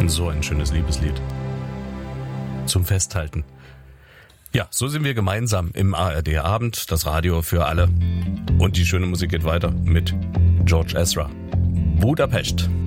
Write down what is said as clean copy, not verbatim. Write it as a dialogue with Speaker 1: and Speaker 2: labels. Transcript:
Speaker 1: So ein schönes Liebeslied. Zum Festhalten. Ja, so sind wir gemeinsam im ARD-Abend, das Radio für alle. Und die schöne Musik geht weiter mit George Ezra. Budapest.